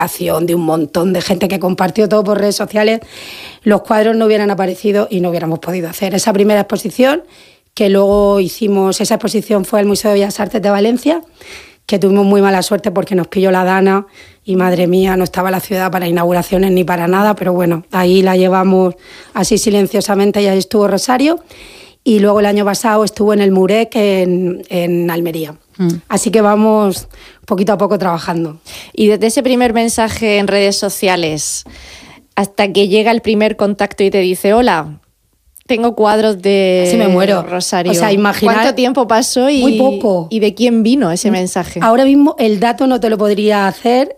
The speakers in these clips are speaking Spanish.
de un montón de gente que compartió todo por redes sociales, los cuadros no hubieran aparecido y no hubiéramos podido hacer esa primera exposición, que luego hicimos, esa exposición fue al Museo de Bellas Artes de Valencia, que tuvimos muy mala suerte porque nos pilló la Dana y madre mía, no estaba la ciudad para inauguraciones ni para nada, pero bueno, ahí la llevamos así silenciosamente y ahí estuvo Rosario. Y luego el año pasado estuvo en el Murec en Almería. Así que vamos poquito a poco trabajando. Y desde ese primer mensaje en redes sociales hasta que llega el primer contacto y te dice, hola, tengo cuadros de sí, me muero. Rosario. O sea, imaginar, ¿cuánto tiempo pasó muy poco. ¿Y de quién vino ese mensaje? Ahora mismo el dato no te lo podría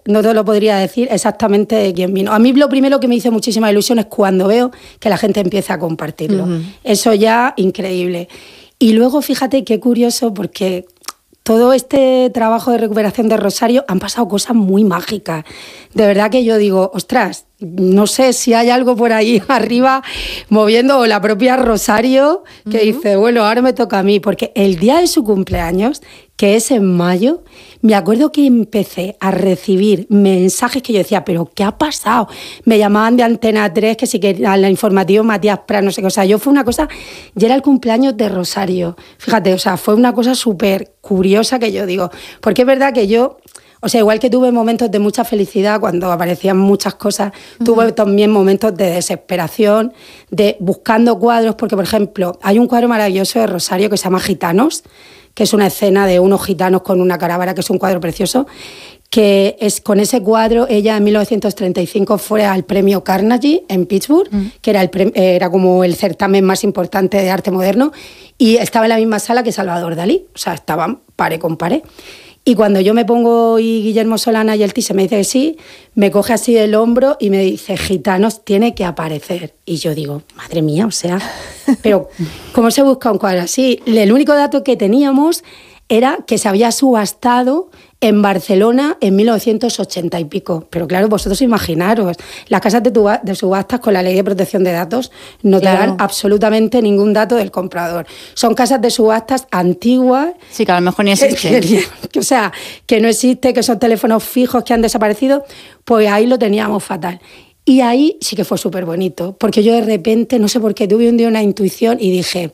decir exactamente de quién vino. A mí lo primero que me hizo muchísima ilusión es cuando veo que la gente empieza a compartirlo. Eso ya, increíble. Y luego, fíjate qué curioso, porque todo este trabajo de recuperación de Rosario han pasado cosas muy mágicas. De verdad que yo digo, ostras, no sé si hay algo por ahí arriba moviendo, o la propia Rosario que dice, bueno, ahora me toca a mí, porque el día de su cumpleaños, que es en mayo, me acuerdo que empecé a recibir mensajes que yo decía, ¿pero qué ha pasado? Me llamaban de Antena 3, que sí que era la informativa Matías Prat, no sé qué, o sea, yo fue una cosa, y era el cumpleaños de Rosario, fíjate, o sea, fue una cosa súper curiosa que yo digo, porque es verdad que yo, o sea, igual que tuve momentos de mucha felicidad cuando aparecían muchas cosas, tuve también momentos de desesperación, de buscando cuadros, porque, por ejemplo, hay un cuadro maravilloso de Rosario que se llama Gitanos, que es una escena de unos gitanos con una caravana, que es un cuadro precioso, que es con ese cuadro, ella en 1935 fue al premio Carnegie en Pittsburgh, que era como el certamen más importante de arte moderno, y estaba en la misma sala que Salvador Dalí, o sea, estaban pare con pare. Y cuando yo me pongo y Guillermo Solana y el Tise me dice que sí, me coge así del hombro y me dice, Gitanos tiene que aparecer. Y yo digo, madre mía, o sea, pero ¿cómo se busca un cuadro así? El único dato que teníamos era que se había subastado en Barcelona en 1980 y pico. Pero claro, vosotros imaginaros, las casas de subastas con la ley de protección de datos no te dan absolutamente ningún dato del comprador. Son casas de subastas antiguas. Sí, que a lo mejor ni existen. O sea, que no existe, que son teléfonos fijos que han desaparecido, pues ahí lo teníamos fatal. Y ahí sí que fue súper bonito, porque yo de repente, no sé por qué, tuve un día una intuición y dije...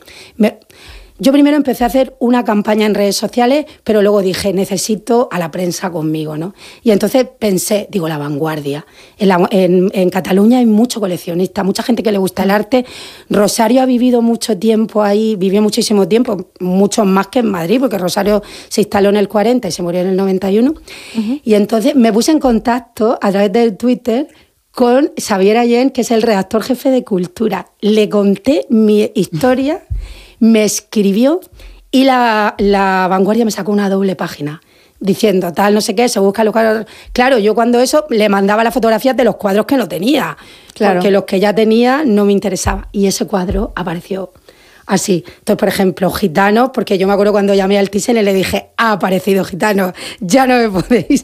Yo primero empecé a hacer una campaña en redes sociales, pero luego dije, necesito a la prensa conmigo, ¿no? Y entonces pensé, digo, La Vanguardia. En Cataluña hay mucho coleccionista, mucha gente que le gusta el arte. Rosario ha vivido mucho tiempo ahí, vivió muchísimo tiempo, mucho más que en Madrid, porque Rosario se instaló en el 40 y se murió en el 91. Y entonces me puse en contacto a través del Twitter con Xavier Allén, que es el redactor jefe de Cultura. Le conté mi historia... Me escribió y la Vanguardia me sacó una doble página diciendo tal, no sé qué, se busca los cuadros. Claro, yo cuando eso le mandaba las fotografías de los cuadros que no tenía, porque los que ya tenía no me interesaba. Y ese cuadro apareció así. Entonces, por ejemplo, Gitanos, porque yo me acuerdo cuando llamé al Thyssen y le dije, ha aparecido Gitanos, ya no me podéis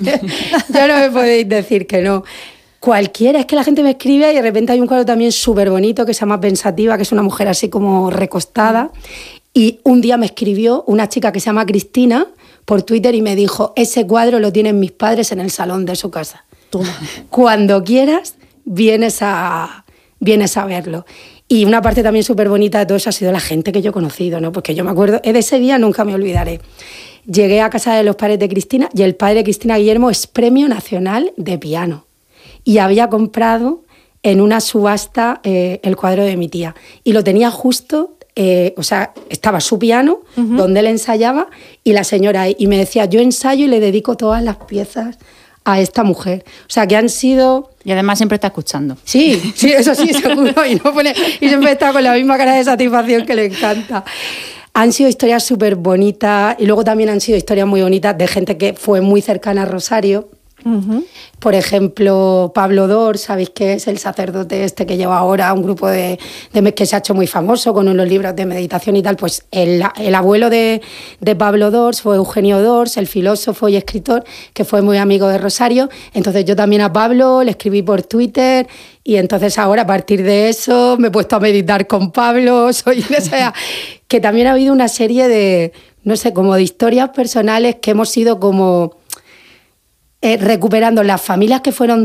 decir que no. Cualquiera, es que la gente me escribe y de repente hay un cuadro también súper bonito que se llama Pensativa, que es una mujer así como recostada, y un día me escribió una chica que se llama Cristina por Twitter y me dijo, ese cuadro lo tienen mis padres en el salón de su casa. Cuando quieras, vienes a verlo. Y una parte también súper bonita de todo eso ha sido la gente que yo he conocido, ¿no? Porque yo me acuerdo, de ese día nunca me olvidaré. Llegué a casa de los padres de Cristina y el padre de Cristina, Guillermo, es Premio Nacional de Piano. Y había comprado en una subasta el cuadro de mi tía. Y lo tenía justo, o sea, estaba su piano, donde él ensayaba, y la señora ahí. Y me decía, yo ensayo y le dedico todas las piezas a esta mujer. O sea, que han sido... Y además siempre está escuchando. Sí, eso sí, seguro. Y siempre está con la misma cara de satisfacción que le encanta. Han sido historias súper bonitas. Y luego también han sido historias muy bonitas de gente que fue muy cercana a Rosario. Por ejemplo, Pablo Dors, ¿sabéis qué es? El sacerdote este que lleva ahora un grupo que se ha hecho muy famoso con unos libros de meditación y tal. Pues el abuelo de Pablo Dors fue Eugenio Dors, el filósofo y escritor, que fue muy amigo de Rosario. Entonces yo también a Pablo le escribí por Twitter y entonces ahora a partir de eso me he puesto a meditar con Pablo. Que también ha habido una serie de, no sé, como de historias personales que hemos sido como... recuperando las familias que fueron